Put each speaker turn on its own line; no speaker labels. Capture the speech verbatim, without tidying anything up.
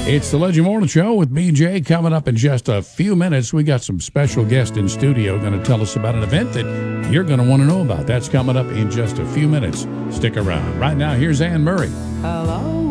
It's the Legend Morning Show with B J. Coming up in just a few minutes, we got some special guests in studio going to tell us about an event that you're going to want to know about. That's coming up in just a few minutes. Stick around. Right now, here's Anne Murray.
Hello.